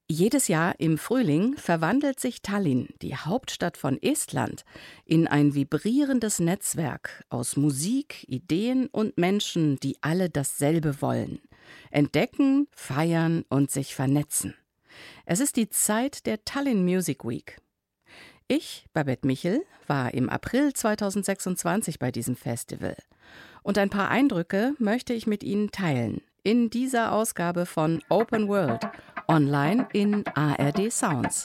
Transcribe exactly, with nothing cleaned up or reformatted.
Jedes Jahr im Frühling verwandelt sich Tallinn, die Hauptstadt von Estland, in ein vibrierendes Netzwerk aus Musik, Ideen und Menschen, die alle dasselbe wollen: entdecken, feiern und sich vernetzen. Es ist die Zeit der Tallinn Music Week. Ich, Babette Michel, war im April zweitausendsechsundzwanzig bei diesem Festival. Und ein paar Eindrücke möchte ich mit Ihnen teilen in dieser Ausgabe von Open World, online in A R D Sounds.